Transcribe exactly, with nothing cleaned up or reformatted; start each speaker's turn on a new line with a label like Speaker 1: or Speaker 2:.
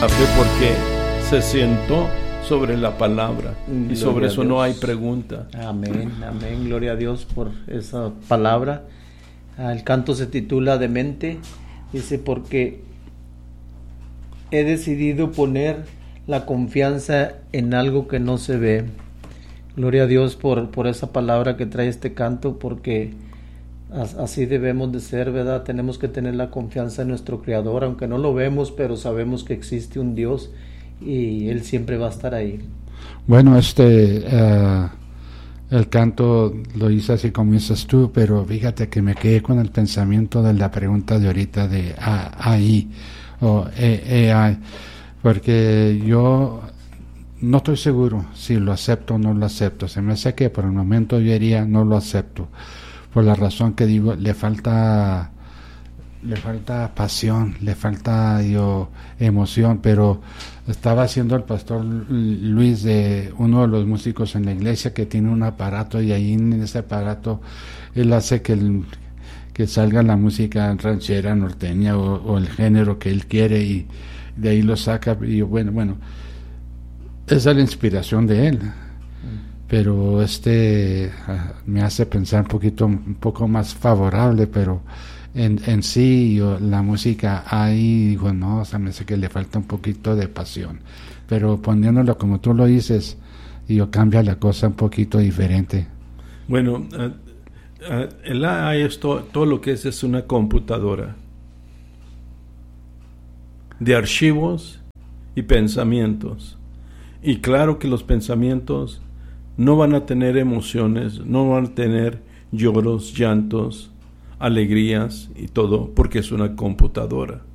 Speaker 1: La fe porque se sentó sobre la palabra y sobre eso no hay pregunta.
Speaker 2: Amén, amén, gloria a Dios por esa palabra. El canto se titula Demente, dice: porque he decidido poner la confianza en algo que no se ve. Gloria a Dios por, por esa palabra que trae este canto, porque así debemos de ser, ¿verdad? Tenemos que tener la confianza en nuestro Creador, aunque no lo vemos, pero sabemos que existe un Dios y Él siempre va a estar ahí.
Speaker 3: Bueno, este uh, el canto lo hice así como dices tú, pero fíjate que me quedé con el pensamiento de la pregunta de ahorita de A I o A I, porque yo no estoy seguro si lo acepto o no lo acepto. Se me hace que por el momento yo diría no lo acepto, por la razón que digo, le falta le falta pasión, le falta yo emoción. Pero estaba haciendo el pastor Luis, de uno de los músicos en la iglesia, que tiene un aparato, y ahí en ese aparato él hace que el, que salga la música ranchera, norteña o, o el género que él quiere, y de ahí lo saca. Y yo, bueno, bueno, esa es la inspiración de él. Pero este uh, me hace pensar un poquito, un poco más favorable, pero en, en sí yo, la música ahí digo, no, o sea, me hace que le falta un poquito de pasión, pero poniéndolo como tú lo dices, yo cambia la cosa un poquito diferente.
Speaker 1: Bueno, uh, uh, el A I es to, todo lo que es es una computadora de archivos y pensamientos, y claro que los pensamientos no van a tener emociones, no van a tener lloros, llantos, alegrías y todo, porque es una computadora.